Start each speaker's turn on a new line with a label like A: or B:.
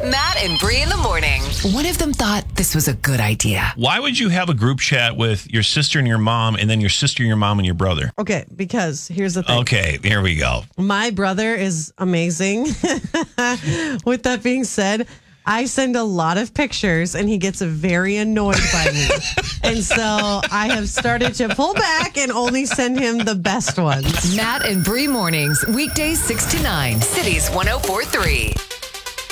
A: Matt and Bree in the morning. One of them thought this was a good idea.
B: Why would you have a group chat with your sister and your mom and then your sister, your mom, and your brother?
C: Okay, because here's the thing.
B: Okay, here we go.
C: My brother is amazing. With that being said, I send a lot of pictures and he gets very annoyed by me. And so I have started to pull back and only send him the best ones.
A: Matt and Bree mornings, weekdays 6 to 9, Cities 104.3.